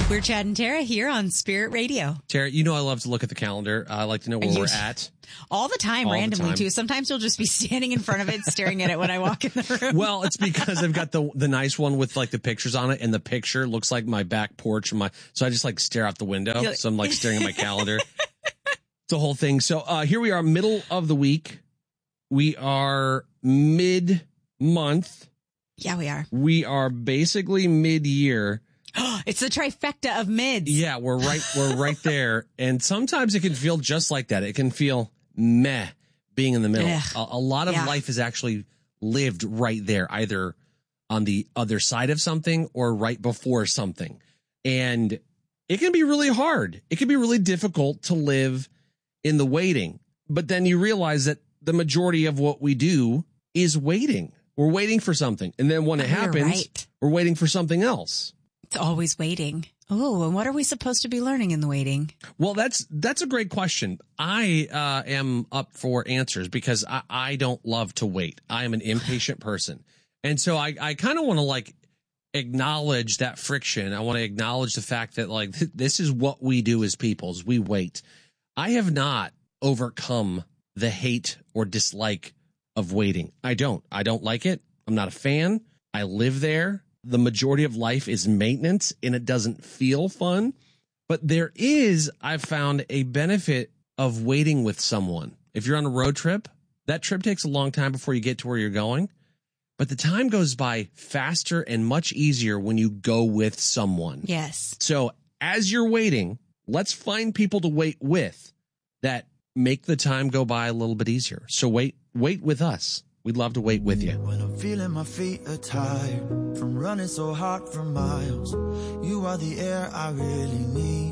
We're Chad and Tara here on Spirit Radio. Tara, you know I love to look at the calendar. I like to know where we're at. All the time, randomly, too. Sometimes you'll just be standing in front of it, staring at it when I walk in the room. Well, it's because I've got the nice one with like the pictures on it, and the picture looks like my back porch. So I just like stare out the window. So I'm like staring at my calendar. It's a whole thing. So here we are, middle of the week. We are mid-month. Yeah, we are. We are basically mid-year. It's the trifecta of mids. Yeah, we're right there. And sometimes it can feel just like that. It can feel meh being in the middle. A lot of life is actually lived right there, either on the other side of something or right before something. And it can be really hard. It can be really difficult to live in the waiting. But then you realize that the majority of what we do is waiting. We're waiting for something. And then when it happens, we're waiting for something else. It's always waiting. Oh, and what are we supposed to be learning in the waiting? Well, that's a great question. I am up for answers because I don't love to wait. I am an impatient person. And so I kind of want to like acknowledge that friction. I want to acknowledge the fact that like this is what we do as people, is we wait. I have not overcome the hate or dislike of waiting. I don't like it. I'm not a fan. I live there. The majority of life is maintenance and it doesn't feel fun. But there is, I've found, a benefit of waiting with someone. If you're on a road trip, that trip takes a long time before you get to where you're going. But the time goes by faster and much easier when you go with someone. Yes. So as you're waiting, let's find people to wait with that make the time go by a little bit easier. So wait with us. We'd love to wait with you. When I'm feeling my feet are tired from running so hard for miles, you are the air I really need.